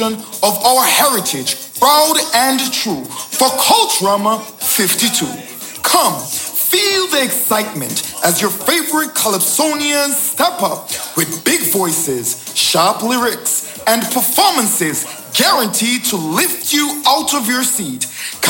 of our heritage, proud and true, for Culturama 52. Come, feel the excitement as your favorite Calypsonians step up with big voices, sharp lyrics, and performances guaranteed to lift you out of your seat.